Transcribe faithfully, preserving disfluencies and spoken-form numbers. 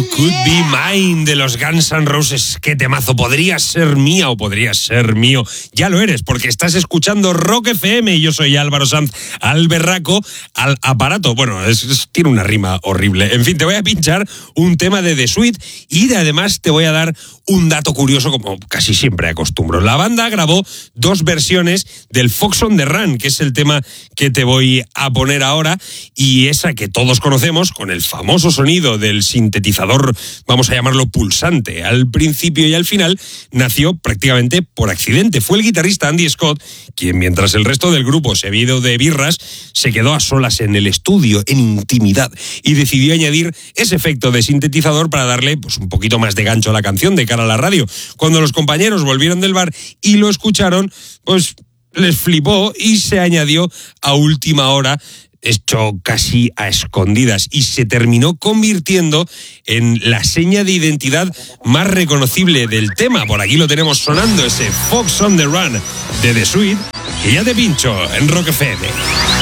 You Could Be Mine de los Guns N' Roses. Qué temazo, podrías ser mía o podrías ser mío. Ya lo eres, porque estás escuchando Rock F M y yo soy Álvaro Sanz, al berraco, al aparato. Bueno, es, es, tiene una rima horrible. En fin, te voy a pinchar un tema de The Sweet y además te voy a dar un dato curioso, como casi siempre acostumbro. La banda grabó dos versiones del Fox on the Run, que es el tema que te voy a poner ahora, y esa que todos conocemos con el famoso sonido del sintetizador, vamos a llamarlo pulsante, al principio y al final, nació prácticamente por accidente. Fue el guitarrista Andy Scott quien, mientras el resto del grupo se había ido de birras, se quedó a solas en el estudio, en intimidad, y decidió añadir ese efecto de sintetizador para darle pues un poquito más de gancho a la canción de cara a la radio. Cuando los compañeros volvieron del bar y lo escucharon, pues les flipó y se añadió a última hora, hecho casi a escondidas, y se terminó convirtiendo en la seña de identidad más reconocible del tema. Por aquí lo tenemos sonando, ese Fox on the Run de The Sweet, que ya te pincho en Rock F M.